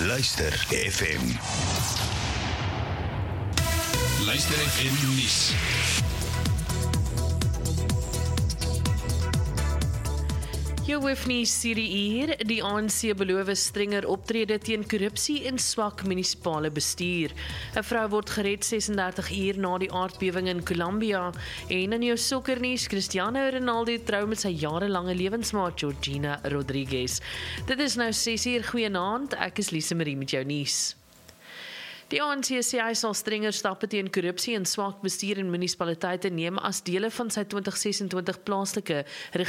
Luister FM. Luister FM nuus. Jou hoofnuus hierdie uur, die ANC beloof strenger optrede teen korrupsie en swak munisipale bestuur. 'n Vrou word gered 36 uur na die aardbewing in Colombia. En in jou sokkernuus, Cristiano Ronaldo trou met sy jarelange lewensmaat Georgina Rodriguez. Dit is nou 6 uur, goeienaand, ek is Lise Marie met jou nuus. Die ANC sê hy sal strenger stappe teen korrupsie en swak bestuur in munisipaliteite neem as dele van sy 2026 plaaslike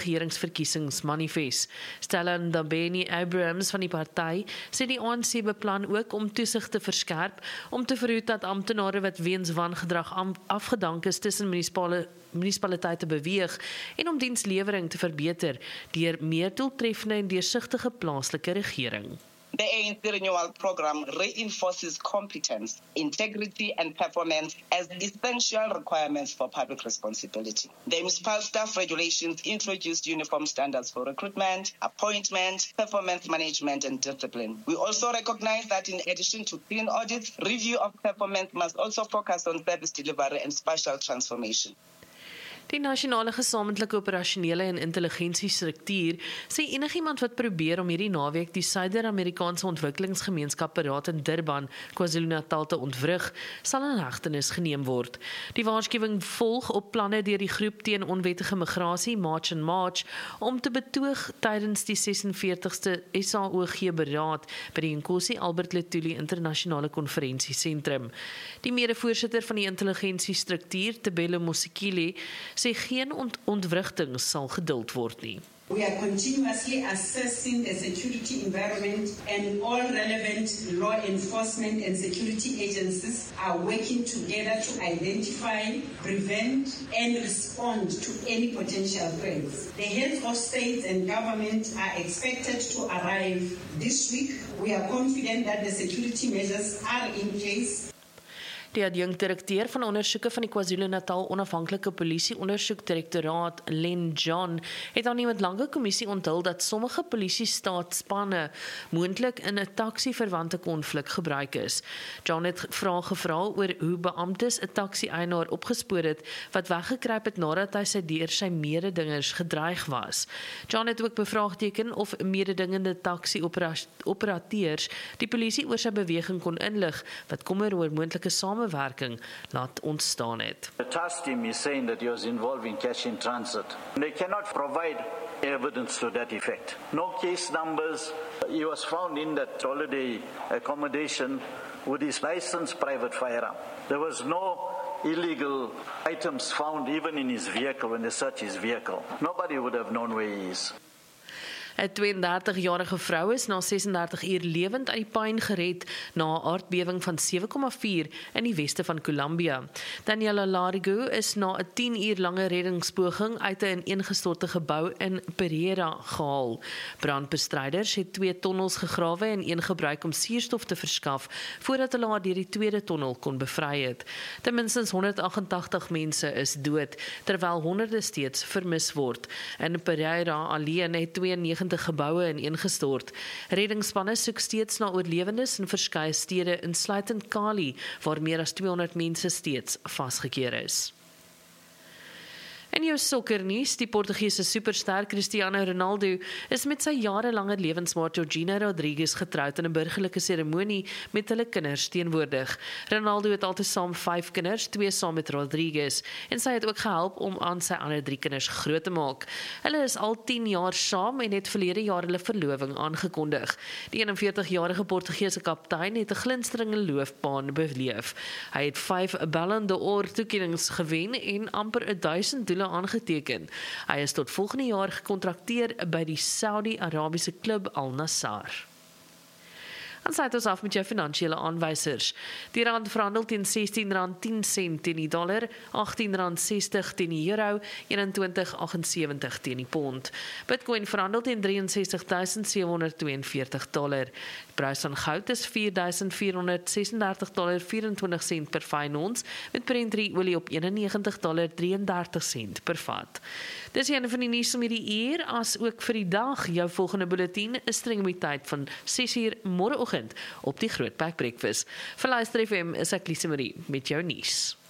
regeringsverkiesingsmanifest. Stella Ndabeni-Abrahams van die party sê die ANC beplan ook om toesig te verskerp om te verhoed dat amptenare wat weens wangedrag afgedank is tussen munisipaliteite beweeg en om dienslewering te verbeter deur meer doeltreffende en deursigtige plaaslike regering. The ANC Renewal Program reinforces competence, integrity and performance as essential requirements for public responsibility. The municipal staff regulations introduced uniform standards for recruitment, appointment, performance management and discipline. We also recognize that in addition to clean audits, review of performance must also focus on service delivery and spatial transformation. Die nasionale gesamentlike operasionele en intelligensiestruktuur sê enigiemand wat probeer om hierdie naweek die Suider-Amerikaanse Ontwikkelingsgemeenskap beraad in Durban, KwaZulu-Natal te ontwrig, sal in hegtenis geneem word. Die waarskuwing volg op planne deur die groep teen onwettige migrasie, March and March, om te betoog tydens die 46ste SAOG beraad by die Nkosi Albert Lutuli Internasionale Konferensiesentrum. Die mede-voorsitter van die intelligensiestruktuur, Tebelo Mosikile, sê geen ontwrigting sal geduld word nie. We are continuously assessing the security environment and all relevant law enforcement and security agencies are working together to identify, prevent and respond to any potential threats. The heads of states and government are expected to arrive this week. We are confident that the security measures are in place. Die adjunkt-direkteur van ondersoeke van die KwaZulu-Natal Onafhanklike Polisie Ondersoekdirektoraat, Len John, het aan die lange kommissie onthul dat sommige polisiestaatspanne moontlik in 'n taxi-verwante konflik gebruik is. John het gevra oor hoe beamptes 'n taxi-eienaar opgespoor het wat weggekruip het nadat hy deur sy mededingers gedreig was. John het ook bevraagteken of mededingende taxi-operateurs die polisie oor sy beweging kon inlig, wat kommer oor moontlike samewerking laat ontstaan het. The task team is saying that he was involved in cash in transit. They cannot provide evidence to that effect. No case numbers. He was found in that holiday accommodation with his licensed private firearm. There was no illegal items found even in his vehicle when they searched his vehicle. Nobody would have known where he is. 'n 32-jarige vrou is na 36 uur lewend uit die puin gered na 'n aardbewing van 7,4 in die weste van Colombia. Daniela Larigo is na 'n 10 uur lange reddingspoging uit 'n ineengestorte gebou in Pereira gehaal. Brandbestryders het 2 tonnels gegrawe en een gebruik om suurstof te verskaf voordat hulle haar deur die tweede tonnel kon bevry het. Ten minste 188 mense is dood, terwyl honderde steeds vermis word. In Pereira alleen het 92 geboue ineengestort. Reddingsspanne soek steeds na oorlewendes in verskeie stede insluitend Cali, waar meer as 200 mense steeds vasgekeer is. In jou sokkernuus, die Portugese superster Cristiano Ronaldo is met sy jarelange lewensmaat Georgina Rodriguez getroud in 'n burgerlike seremonie met hulle kinders teenwoordig. Ronaldo het altesaam 5 kinders, 2 saam met Rodriguez, en sy het ook gehelp om aan sy ander 3 kinders groot te maak. Hulle is al 10 jaar saam en het verlede jaar hulle verloving aangekondig. Die 41-jarige Portugese kaptein het 'n glinsterende loopbaan beleef. Hy het 5 Ballon d'Or toekennings gewen en amper 1000 doele aangeteken. Hy is tot volgende jaar gekontrakteer by die Saudi-Arabiese klub Al Nassr. En sluit ons af met jou finansiële aanwysers. Die rand verhandel teen R16.10 teen die dollar, R18.60 teen die euro, $21.78 teen die pond. Bitcoin verhandel teen $63.742. Die prys van goud is $4.436.24 per fyn ons, met Brent 3 olie op $91.33 per vat. Dis een van die nuus om hierdie uur, as ook vir die dag. Jou volgende bulletin is streng met tyd van 6 uur môreoggend vanoggend op die Grootberg Breakfast. Vir Luister FM is ek Lise Marie met jou nuus.